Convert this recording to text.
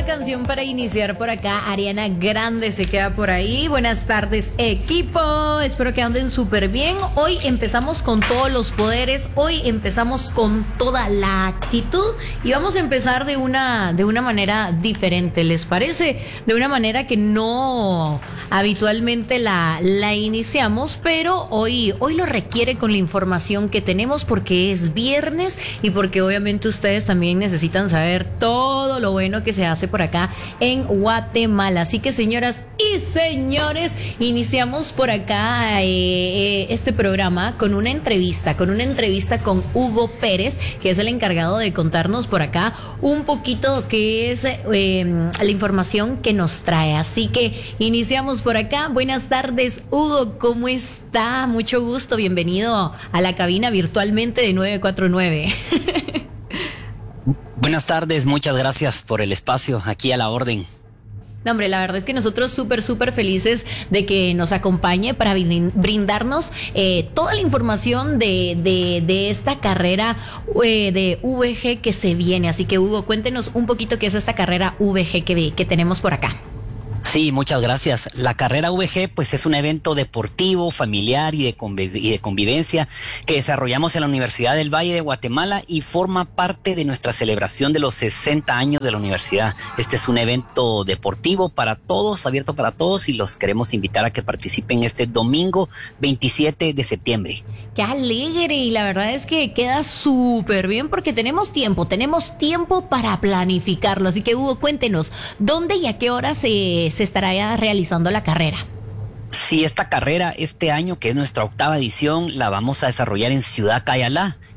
canción para iniciar por acá. Ariana Grande se queda por ahí. Buenas tardes, equipo. Espero que anden súper bien. Hoy empezamos con todos los poderes. Hoy empezamos con toda la actitud. Y vamos a empezar de una manera diferente, ¿les parece? De una manera que no habitualmente la iniciamos, pero hoy lo requiere con la información que tenemos porque es viernes y porque obviamente ustedes también necesitan saber todo lo bueno que se hace por acá en Guatemala. Así que, señoras y señores, iniciamos por acá este programa con una entrevista con Hugo Pérez, que es el encargado de contarnos por acá un poquito qué es la información que nos trae. Así que iniciamos por acá. Buenas tardes, Hugo, ¿cómo está? Mucho gusto, bienvenido a la cabina virtualmente de 949. Buenas tardes, muchas gracias por el espacio, aquí a la orden. No, hombre, la verdad es que nosotros súper felices de que nos acompañe para brindarnos toda la información de esta carrera de VG que se viene. Así que, Hugo, cuéntenos un poquito qué es esta carrera VG que tenemos por acá. Sí, muchas gracias. La carrera VG pues es un evento deportivo, familiar y de convivencia que desarrollamos en la Universidad del Valle de Guatemala y forma parte de nuestra celebración de los 60 años de la universidad. Este es un evento deportivo para todos, abierto para todos, y los queremos invitar a que participen este domingo 27 de septiembre. ¡Qué alegre! Y la verdad es que queda súper bien porque tenemos tiempo para planificarlo. Así que, Hugo, cuéntenos, ¿dónde y a qué hora se estará realizando la carrera? Sí, esta carrera este año, que es nuestra 8ª edición, la vamos a desarrollar en Ciudad Cayalá.